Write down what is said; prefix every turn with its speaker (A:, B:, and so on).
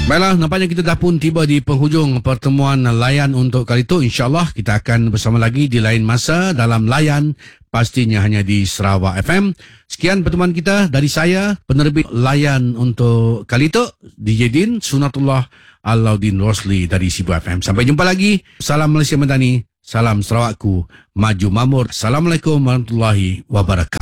A: Baiklah, nampaknya kita dah pun tiba di penghujung pertemuan Layan untuk kali itu. InsyaAllah kita akan bersama lagi di lain masa dalam Layan, pastinya hanya di Sarawak FM. Sekian pertemuan kita dari saya, penerbit Layan untuk kali itu, DJ Din, Sunatullah Alauddin Rosli dari Sibu FM. Sampai jumpa lagi. Salam Malaysia Madani, salam Sarawakku, maju mamur. Assalamualaikum warahmatullahi wabarakatuh.